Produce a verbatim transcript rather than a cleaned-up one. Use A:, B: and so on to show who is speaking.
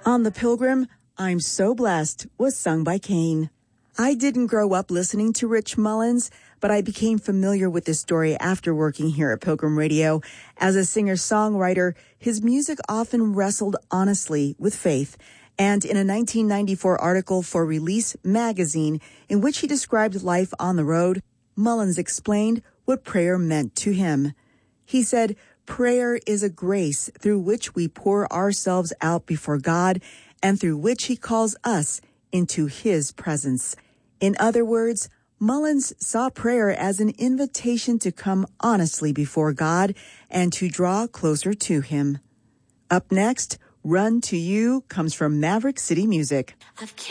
A: On the Pilgrim, I'm So Blessed was sung by Kane. I didn't grow up listening to Rich Mullins, but I became familiar with this story after working here at Pilgrim Radio. As a singer-songwriter, his music often wrestled honestly with faith. And in a nineteen ninety-four article for Release magazine, in which he described life on the road, Mullins explained what prayer meant to him. He said, "Prayer is a grace through which we pour ourselves out before God and through which he calls us into his presence." In other words, Mullins saw prayer as an invitation to come honestly before God and to draw closer to him. Up next, Run to You comes from Maverick City Music.